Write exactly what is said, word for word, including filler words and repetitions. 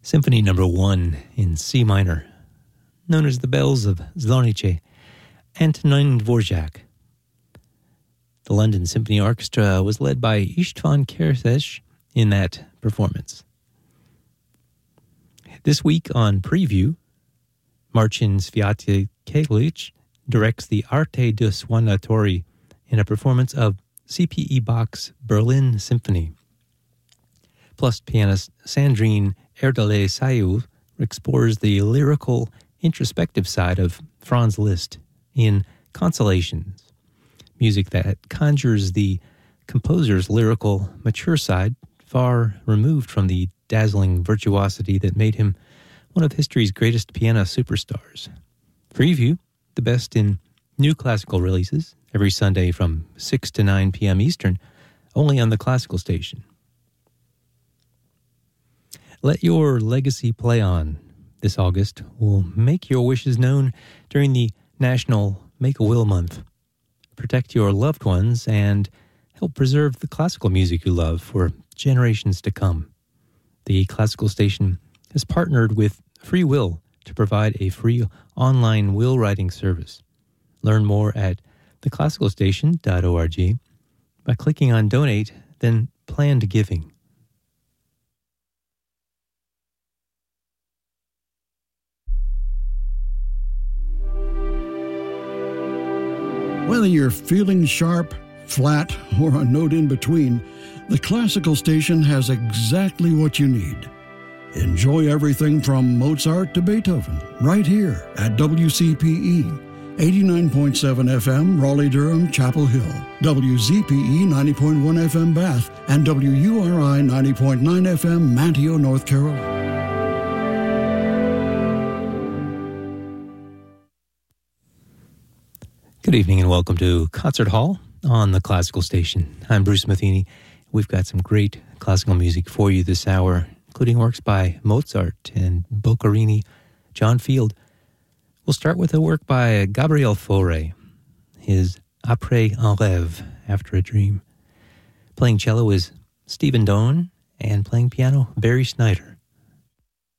Symphony Number One in C minor, known as the Bells of Zvonice, Antonin Dvorak. The London Symphony Orchestra was led by István Kertész in that performance. This week on Preview, Marcin Sviatkiewicz directs the Arte due Suonatori in a performance of C P E Bach's Berlin Symphony. Plus, pianist Sandrine Erdős-Sayú explores the lyrical, introspective side of Franz Liszt in Consolations, music that conjures the composer's lyrical, mature side, far removed from the dazzling virtuosity that made him one of history's greatest piano superstars. Preview, the best in new classical releases, every Sunday from six to nine p.m. Eastern, only on the Classical Station. Let Your Legacy Play On this August will make your wishes known during the National Make-A-Will Month. Protect your loved ones and help preserve the classical music you love for generations to come. The Classical Station has partnered with Free Will to provide a free online will writing service. Learn more at the classical station dot org by clicking on Donate, then Planned Giving. Whether you're feeling sharp, flat, or a note in between, the Classical Station has exactly what you need. Enjoy everything from Mozart to Beethoven right here at W C P E, eighty-nine point seven F M, Raleigh-Durham, Chapel Hill, W Z P E ninety point one F M, Bath, and W U R I ninety point nine F M, Manteo, North Carolina. Good evening and welcome to Concert Hall on the Classical Station. I'm Bruce Matheny. We've got some great classical music for you this hour, including works by Mozart and Boccherini, John Field. We'll start with a work by Gabriel Fauré, his Après un rêve, After a Dream. Playing cello is Stephen Doan, and playing piano, Barry Snyder.